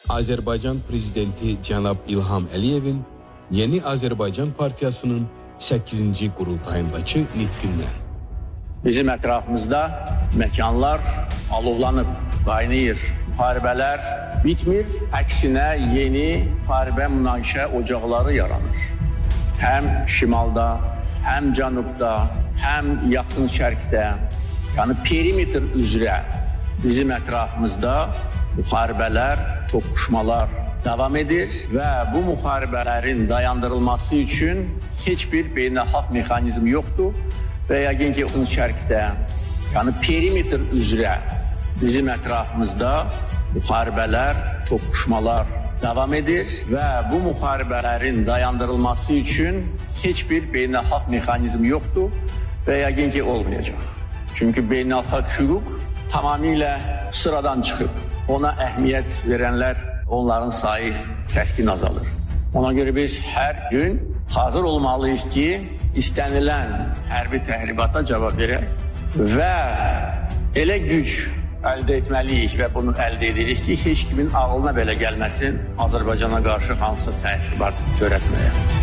Azərbaycan Prezidenti cənab İlham Əliyevin Yeni Azərbaycan Partiyasının 8-ci qurultayındakı nitqindən. Bizim ətrafımızda məkanlar alovlanıb, qaynayır. Müharibələr bitmir, əksinə yeni müharibə münaqişə ocaqları yaranır. Həm şimalda, həm cənubda, həm yaxın şərqdə, yəni perimetr üzrə bizim ətrafımızda müharibələr, toqquşmalar davam edir və bu müharibələrin dayandırılması üçün heç bir beynəlxalq mexanizm yoxdur və yəqin ki, yaxın şərqdə, yəni perimetr üzrə bizim ətrafımızda müharibələr, toqquşmalar davam edir və bu müharibələrin dayandırılması üçün heç bir beynəlxalq mexanizm yoxdur və yəqin ki, olmayacaq. Çünki beynəlxalq hüquq tamamilə sıradan çıxıb. Ona əhmiyyət verənlər, onların sayı kəskin azalır. Ona görə biz hər gün hazır olmalıyıq ki, istənilən hərbi təhribata cavab verək və elə güc əldə etməliyik və bunu əldə edirik ki, heç kimin ağlına belə gəlməsin Azərbaycana qarşı hansı təxribat törətməyə.